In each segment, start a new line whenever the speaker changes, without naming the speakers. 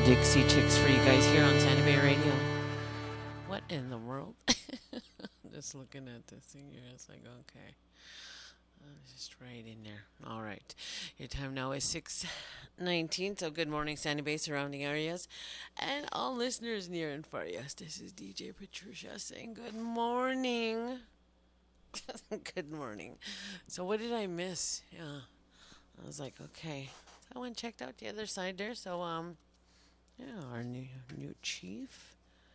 Dixie Chicks for you guys here on Sandy Bay Radio. What in the world? Just looking at this thing here, it's like, okay. Just right in there. All right. Your time now is 6:19. So good morning, Sandy Bay surrounding areas, and all listeners near and far. Yes, this is DJ Patricia saying good morning. Good morning. So what did I miss? Yeah. I was like, okay. So I went and checked out the other side there. So yeah, our new chief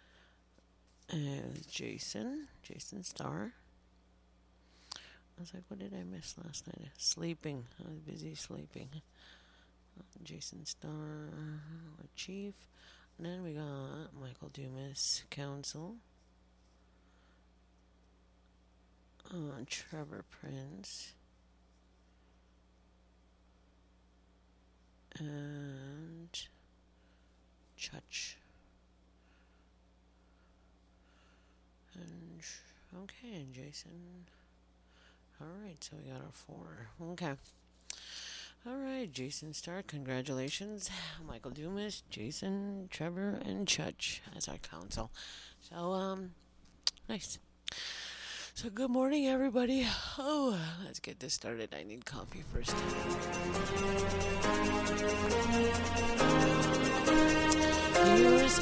is Jason Starr. I was like, what did I miss last night? Sleeping. I was busy sleeping. Jason Starr, our chief. And then we got Michael Dumas, counsel. Trevor Prince. And Chutch. And okay, and Jason. All right, so we got our 4. Okay. All right, Jason Starr, congratulations. Michael Dumas, Jason, Trevor, and Chutch as our counsel. So, nice. So, good morning, everybody. Oh, let's get this started. I need coffee first. Here's